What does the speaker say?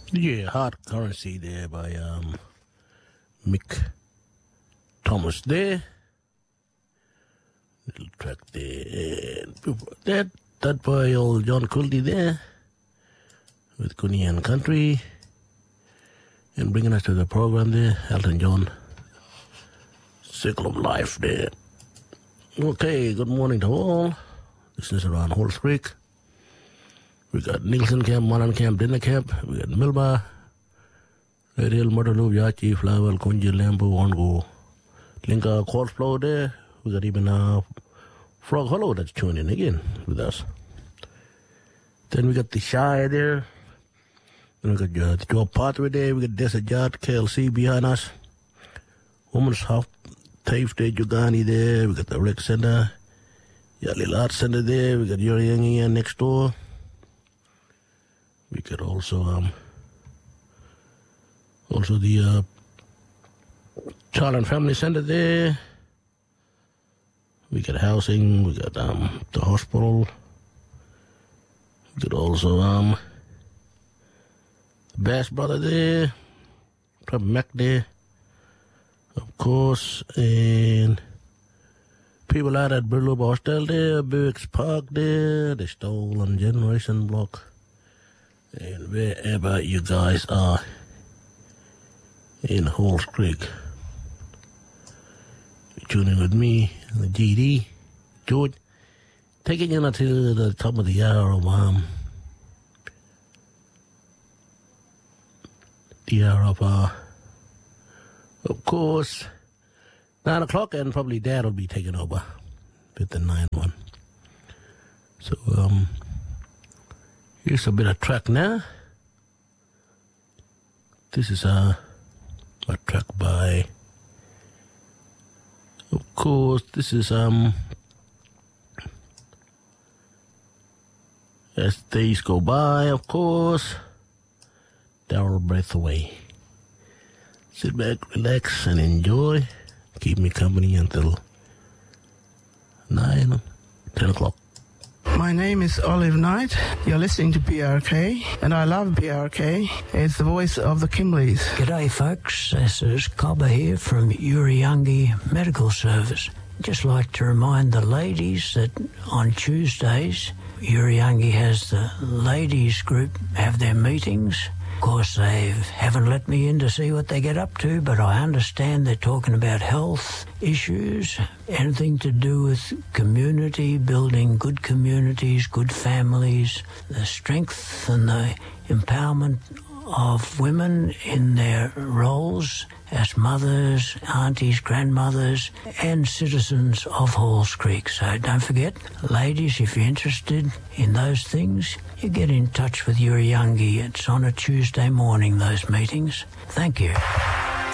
Yeah, Hard Currency there by Mick Thomas there. Little track there. And that by old John Couldy there with Cooney and Country. And bringing us to the program there, Elton John, Circle of Life there. Okay, good morning to all. This is around Halls Creek. We got Nielsen Camp, Manan Camp, Dinner Camp. We got Milba, Red Hill, Murderloo, Yachi, Flower, Kunji, Lambo, Ongo, Linka, Cold Flow there. We got even Frog Hollow that's tuning in again with us. Then we got the Shy there. Then we got the Joe Pathway there. We got Desert Yard, KLC behind us. Women's Half Tafe there, Jugani there. We got the Rec Center. Yeah, Little Art Center there. We got Yuri Yangi next door. We got also the Child and Family Center there. We got housing. We got the hospital. We got also the Bass Brother there. Trump Mac there, of course, and people out at Burloop Hostel there, Buick's Park there, the Stolen Generation Block. And wherever you guys are in Halls Creek, tuning with me, the GD, George, taking you to the top of the hour of course, 9 o'clock, and probably Dad will be taking over with the 9-1. So, here's a bit of track now. This is a track by, of course, this is As Days Go By, of course, Our Breath Away. Sit back, relax, and enjoy. Keep me company until 9, 10 o'clock. My name is Olive Knight. You're listening to PRK, and I love PRK. It's the voice of the Kimbleys. G'day, folks. This is Cobber here from Uriyangi Medical Service. Just like to remind the ladies that on Tuesdays, Uriyangi has the ladies group have their meetings. Of course, they haven't let me in to see what they get up to, but I understand they're talking about health issues, anything to do with community, building good communities, good families, the strength and the empowerment of women in their roles as mothers, aunties, grandmothers, and citizens of Halls Creek. So don't forget, ladies, if you're interested in those things, you get in touch with Uriyangi. It's on a Tuesday morning, those meetings. Thank you.